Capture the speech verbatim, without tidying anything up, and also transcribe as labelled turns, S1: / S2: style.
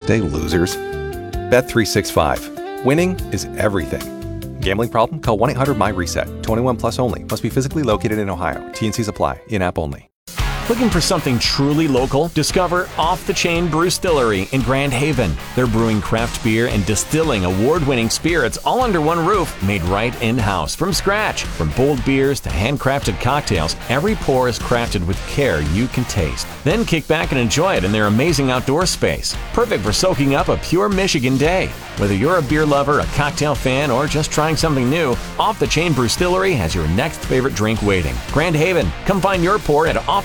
S1: birthday, losers. Bet three sixty-five. Winning is everything. Gambling problem? Call one eight hundred M Y reset. twenty-one plus only. Must be physically located in Ohio. T N Cs apply. In-app only.
S2: Looking for something truly local? Discover Off the Chain Brewstillery in Grand Haven. They're brewing craft beer and distilling award-winning spirits all under one roof, made right in-house from scratch. From bold beers to handcrafted cocktails, every pour is crafted with care you can taste. Then kick back and enjoy it in their amazing outdoor space. Perfect for soaking up a pure Michigan day. Whether you're a beer lover, a cocktail fan, or just trying something new, Off the Chain Brewstillery has your next favorite drink waiting. Grand Haven, come find your pour at Off